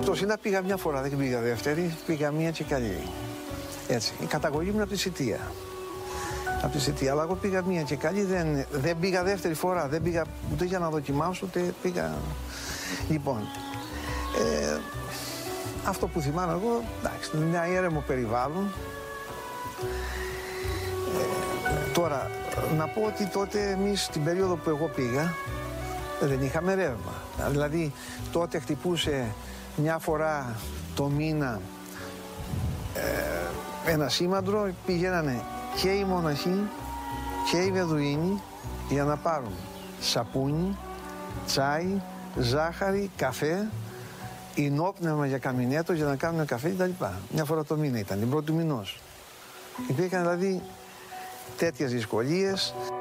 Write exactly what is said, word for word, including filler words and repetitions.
Στο Σινά πήγα μια φορά, δεν πήγα δεύτερη, πήγα μία και καλή. Έτσι. Η καταγωγή μου είναι από τη Σιτία. Από τη Σιτία. Αλλά εγώ πήγα μία και καλή, δεν, δεν πήγα δεύτερη φορά. Δεν πήγα ούτε για να δοκιμάσω, ούτε πήγα. Λοιπόν, ε, αυτό που θυμάμαι εγώ, εντάξει, είναι ένα ήρεμο περιβάλλον. Ε, τώρα, να πω ότι τότε εμείς την περίοδο που εγώ πήγα δεν είχαμε ρεύμα. Δηλαδή, τότε χτυπούσε μια φορά το μήνα ε, ένα σήμαντρο, πηγαίνανε και οι μοναχοί και οι Βεδουίνοι για να πάρουν σαπούνι, τσάι, ζάχαρη, καφέ, ινόπνευμα για καμινέτο για να κάνουν καφέ κτλ. Μια φορά το μήνα ήταν, την πρώτη μηνός. Υπήρχαν δηλαδή τέτοιες δυσκολίες.